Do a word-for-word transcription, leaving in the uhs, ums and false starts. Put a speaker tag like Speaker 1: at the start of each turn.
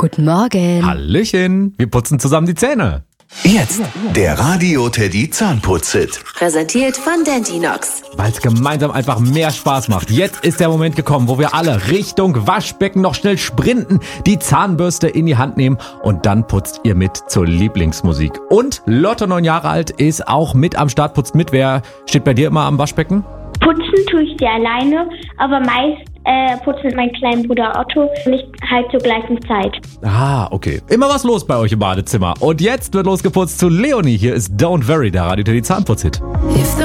Speaker 1: Guten Morgen.
Speaker 2: Hallöchen, wir putzen zusammen die Zähne.
Speaker 3: Jetzt der Radio Teddy Zahnputz-Hit.
Speaker 1: Präsentiert von Dentinox.
Speaker 2: Weil es gemeinsam einfach mehr Spaß macht. Jetzt ist der Moment gekommen, wo wir alle Richtung Waschbecken noch schnell sprinten, die Zahnbürste in die Hand nehmen und dann putzt ihr mit zur Lieblingsmusik. Und Lotte, neun Jahre alt, ist auch mit am Start, putzt mit. Wer steht bei dir immer am Waschbecken?
Speaker 4: Putzen tue ich sehr alleine, aber meist äh, putzt mit meinem kleinen Bruder Otto, nicht halt zur gleichen Zeit.
Speaker 2: Ah, okay. Immer was los bei euch im Badezimmer. Und jetzt wird losgeputzt zu Leonie. Hier ist Don't Worry, der Radio Teddy Zahnputz-Hit.